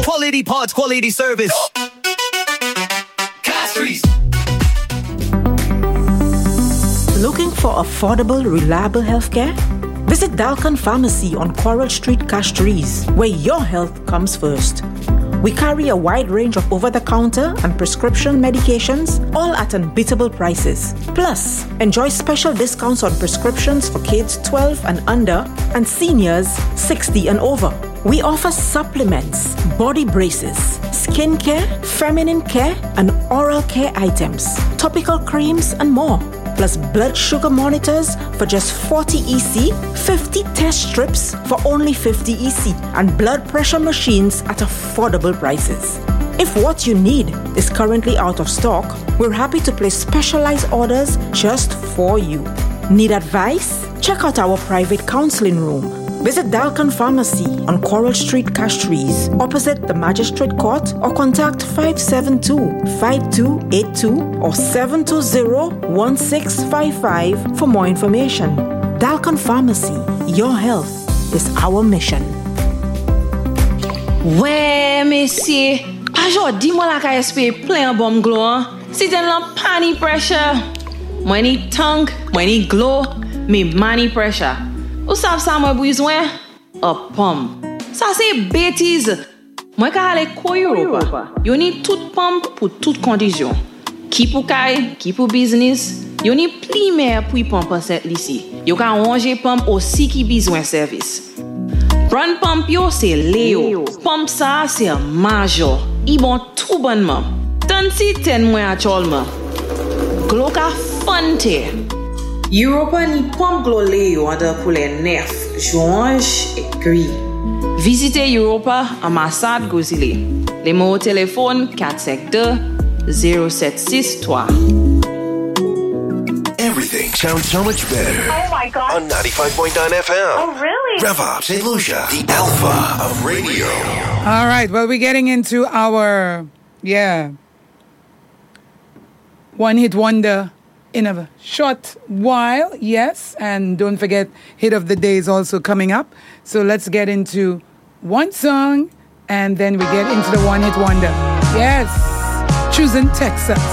Quality parts, quality service. Castries. Looking for affordable, reliable healthcare? Visit Dalkan Pharmacy on Coral Street, Castries, where your health comes first. We carry a wide range of over-the-counter and prescription medications, all at unbeatable prices. Plus, enjoy special discounts on prescriptions for kids 12 and under and seniors 60 and over. We offer supplements, body braces, skin care, feminine care, and oral care items, topical creams, and more. Plus blood sugar monitors for just 40 EC, 50 test strips for only 50 EC, and blood pressure machines at affordable prices. If what you need is currently out of stock, we're happy to place specialized orders just for you. Need advice? Check out our private counseling room. Visit Dalkan Pharmacy on Coral Street, Castries, opposite the Magistrate Court, or contact 572-5282 or 720-1655 for more information. Dalkan Pharmacy, your health is our mission. Ouais, messieurs, aujourd'hui, moi la ka espérer plein bon glow. Si t'es la pani pressure, moi ni tongue, moi ni glow, mais money pressure. Ou savez ça moi besoin? A pomme. Ça c'est bêtise. Moi ka aller ko Europa. Yo ni toute pomme pour toute condition. Qui pour kay, qui pour business. Yo ni pli mer pour pomme cette ici. Yo ka ranger pomme aussi qui besoin service. Prendre pomme yo c'est Léo. Pomme ça c'est Major. I bon tout bonnement. Tant si ten moi actuellement. Glo ka fonte. Europa ni pomme gloleo under pour les nerfs, orange et gris. Visitez Europa à Massad Gozile. Les mots au téléphone 452-0763. Everything sounds so much better. Oh my God. On 95.9 FM. Oh, really? Rev Up, St. Lucia, the alpha of radio. All right, well, we're getting into our, one-hit wonder in a short while, yes. And don't forget, Hit of the Day is also coming up. So let's get into one song, and then we get into the one-hit wonder. Yes, choosing Texas.